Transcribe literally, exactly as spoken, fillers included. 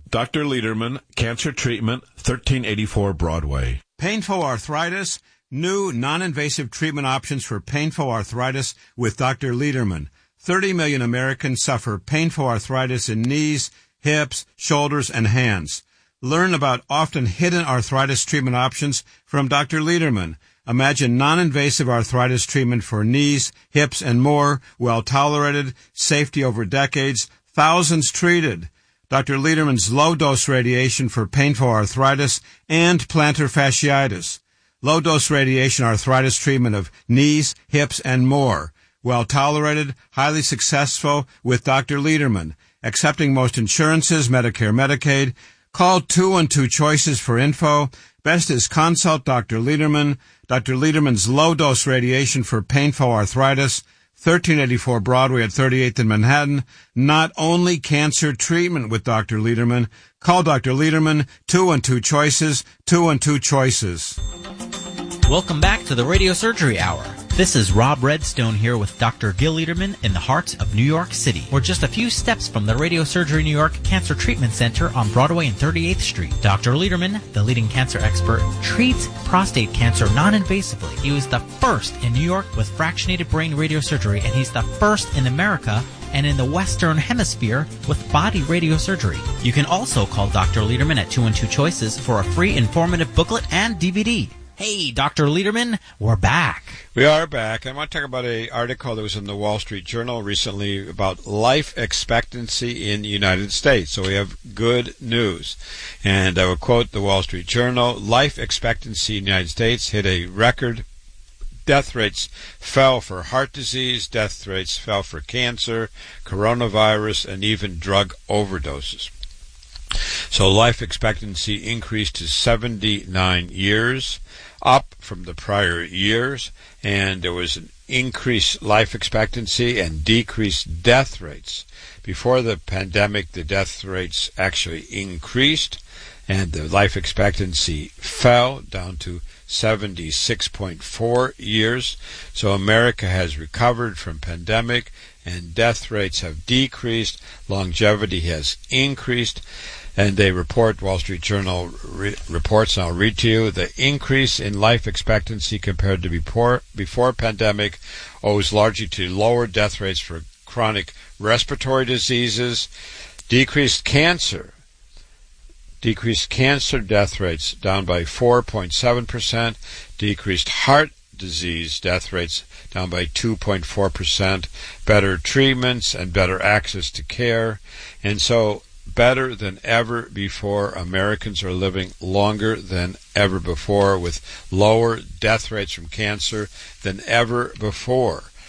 Doctor Lederman, Cancer Treatment, thirteen eighty-four Broadway. Painful arthritis, new non-invasive treatment options for painful arthritis with Doctor Lederman. thirty million Americans suffer painful arthritis in knees, hips, shoulders, and hands. Learn about often hidden arthritis treatment options from Doctor Lederman. Imagine non-invasive arthritis treatment for knees, hips, and more, well-tolerated, safety over decades, thousands treated. Doctor Lederman's low-dose radiation for painful arthritis and plantar fasciitis. Low-dose radiation arthritis treatment of knees, hips, and more. Well-tolerated, highly successful with Doctor Lederman. Accepting most insurances, Medicare, Medicaid. Call two one two Choices for info. Best is consult Doctor Lederman. Doctor Lederman's low-dose radiation for painful arthritis. thirteen eighty-four Broadway at thirty-eighth in Manhattan. Not only cancer treatment with Doctor Lederman. Call Doctor Lederman, two one two Choices, two one two Choices. Welcome back to the Radio Surgery Hour. This is Rob Redstone here with Doctor Gil Lederman in the heart of New York City. We're just a few steps from the Radio Surgery New York Cancer Treatment Center on Broadway and thirty-eighth Street. Doctor Lederman, the leading cancer expert, treats prostate cancer non-invasively. He was the first in New York with fractionated brain radiosurgery, and he's the first in America and in the Western Hemisphere with body radiosurgery. You can also call Doctor Lederman at two one two Choices for a free informative booklet and D V D. Hey, Doctor Lederman, we're back. We are back. I want to talk about an article that was in the Wall Street Journal recently about life expectancy in the United States. So we have good news. And I will quote the Wall Street Journal. Life expectancy in the United States hit a record. Death rates fell for heart disease. Death rates fell for cancer, coronavirus, and even drug overdoses. So life expectancy increased to seventy-nine years, up from the prior years, and there was an increased life expectancy and decreased death rates. Before the pandemic, the death rates actually increased, and the life expectancy fell down to seventy-six point four years. So America has recovered from pandemic, and death rates have decreased, longevity has increased. And they report, Wall Street Journal re- reports, and I'll read to you, the increase in life expectancy compared to before, before pandemic owes largely to lower death rates for chronic respiratory diseases, decreased cancer, decreased cancer death rates down by four point seven percent, decreased heart disease death rates down by two point four percent, better treatments and better access to care, and so better than ever before. Americans are living longer than ever before with lower death rates from cancer than ever before.